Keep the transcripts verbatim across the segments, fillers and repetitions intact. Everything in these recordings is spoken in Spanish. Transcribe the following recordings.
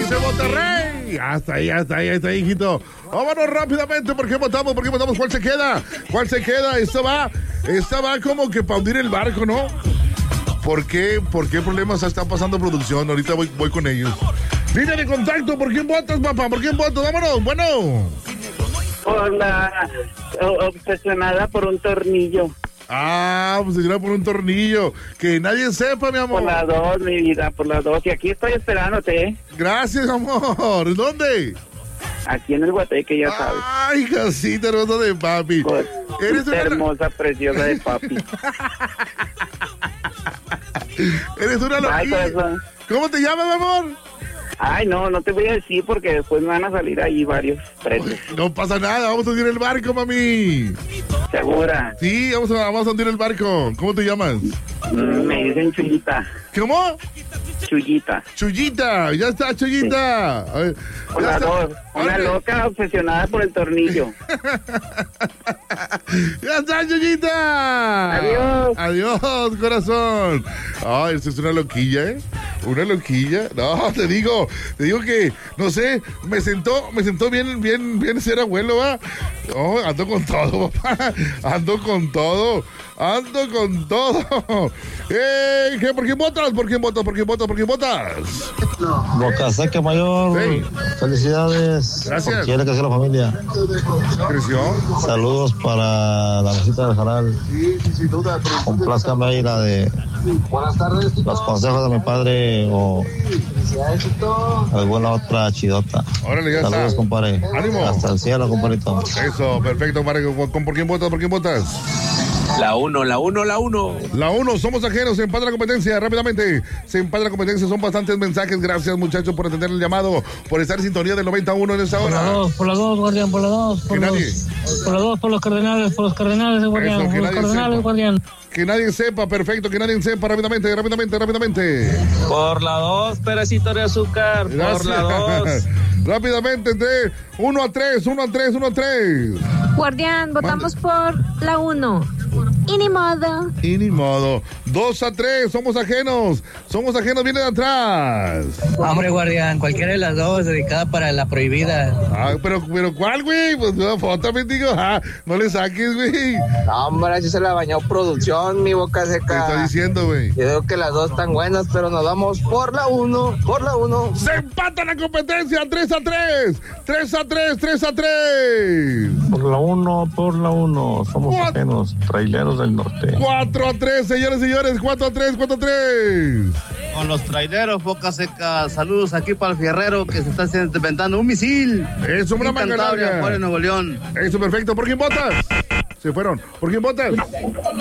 dice Monterrey. Hasta ahí, hasta ahí, hasta ahí, hijito. Vámonos rápidamente. ¿Por qué votamos? ¿Por qué votamos? ¿Cuál se queda? ¿Cuál se queda? Esta va, esta va como que para hundir el barco, ¿no? ¿Por qué? ¿Por qué problemas están pasando producción? Ahorita voy, voy con ellos. Línea de contacto. ¿Por quién votas, papá? ¿Por quién votas? Vámonos. Bueno. Por la obsesionada por un tornillo. Ah, pues señora, por un tornillo. Que nadie sepa, mi amor. Por las dos, mi vida, por las dos. Y aquí estoy esperándote, ¿eh? Gracias, amor. ¿Dónde? Aquí en el Guateque, ya sabes. Ay, casita hermosa de papi. Pues, Eres una... hermosa, preciosa de papi. Eres una loquilla. ¿Cómo te llamas, mi amor? Ay, no, no te voy a decir porque después me van a salir ahí varios presos. No pasa nada, vamos a hundir el barco, mami. ¿Segura? Sí, vamos a, vamos a hundir el barco. ¿Cómo te llamas? Mm, me dicen Chuyita. ¿Cómo? Chuyita. Chuyita, ya está, Chuyita. Sí. A ver, Una, está. dos, una loca obsesionada por el tornillo. Ya está, Chuyita. Adiós. Adiós, corazón. Ay, esto es una loquilla, ¿eh? Una loquilla. No, te digo, te digo que, no sé, me sentó, me sentó bien, bien, bien ser abuelo, ¿va? No, ando con todo, papá. Ando con todo. Ando con todo. ¡Ey! ¿Qué? ¿Por quién votas? ¿Por quién votas? ¿Por quién votas? ¿Por quién votas? Boca Seca Mayor. Sí. Felicidades. Gracias. Quiere crecer la familia. ¿Creció? Saludos para la visita del Jaral. Complázcame ahí la de los consejos de mi padre o alguna otra chidota. Órale, ya Saludos, está. compadre. Ánimo. Hasta el cielo, compadrito. Eso, perfecto, compadre. ¿Por quién votas? ¿Por quién votas? La uno, la uno, la uno. La uno, somos ajenos, se empata la competencia, rápidamente. Se empata la competencia, son bastantes mensajes. Gracias, muchachos, por atender el llamado, por estar en sintonía del noventa y uno en esta hora. Por la dos, por la dos, guardián, por la dos. Por Que los, nadie. Por la dos, por los cardenales, por los cardenales, guardián. Eso, que por los nadie cardenales, sepa. guardián. Que nadie sepa, perfecto, que nadie sepa, rápidamente, rápidamente, rápidamente. Por la dos, pedacito de azúcar. Gracias. Por la dos. Rápidamente, entre uno a tres, uno a tres, uno a tres. Guardián, votamos por la uno. Y ni modo. Y ni modo. Dos a tres, somos ajenos. Somos ajenos, viene de atrás. Hombre, guardián, cualquiera de las dos, dedicada para la prohibida. Ah, pero, pero ¿cuál, güey? Pues una foto, me digo, ah, no le saques, güey. No, hombre, así se la bañó producción, mi Boca ¿Qué Seca. está diciendo, güey? Yo digo que las dos están buenas, pero nos vamos por la uno, por la uno. Se empata la competencia, tres a tres. tres a tres, tres a tres. Por la uno, por la uno. Somos What? ajenos, traileros del norte. cuatro a tres, señores y señores, cuatro a tres, cuatro a tres. Con los traileros, Boca Seca. Saludos aquí para el fierrero que se está inventando un misil. Eso, una manga larga. Fuera de Nuevo León. Eso, perfecto. ¿Por quién votas? Se fueron. ¿Por quién votas? No,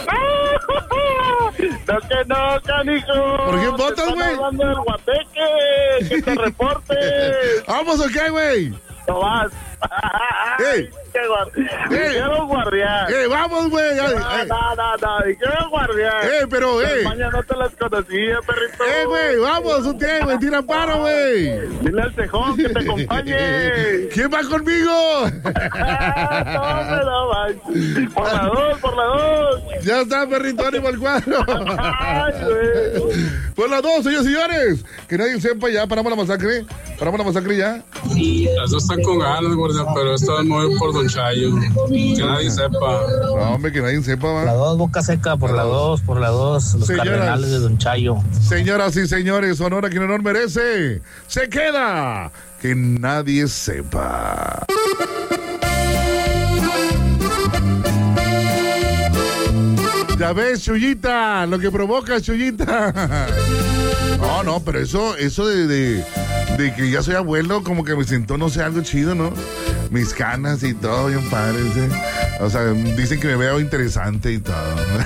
que no, canijo. ¿Por quién votas, Te están güey? hablando del Guateque. Que te reportes. ¿Vamos o qué, güey? No vas. ¡Ey! Qué guar- ¡Ey! Quiero guardián. ¡Eh, vamos, güey! No, Ay, no, ay. no, no. Quiero guardián. ¡Eh, pero, eh! España no te las conocía, perrito. ¡Eh, güey! ¡Vamos! ¿Un qué, güey? ¡Tira paro, güey! Dile al cejón que te acompañe. ¿Quién va conmigo? No, me lo vas. Por la dos, por la dos. Ya está, perrito, ánimo al cuadro. Ay, güey. Por las dos, señores y señores. Que nadie sepa ya, paramos la masacre. Paramos la masacre ya. Las dos están con ganas, guardia, pero esta no es por Don Chayo. Que nadie sepa. No, hombre, que nadie sepa, Por la va. dos, Boca Seca, por la dos, por la dos. Los Señoras. cardenales de Don Chayo. Señoras y señores, honor a quien honor merece. Se queda. Que nadie sepa. Ya ves, Chuyita, lo que provoca, Chuyita. No, no, pero eso, eso de, de, de que ya soy abuelo, como que me sentó, no sé, algo chido, ¿no? Mis canas y todo, bien padre, ¿sí? O sea, dicen que me veo interesante y todo.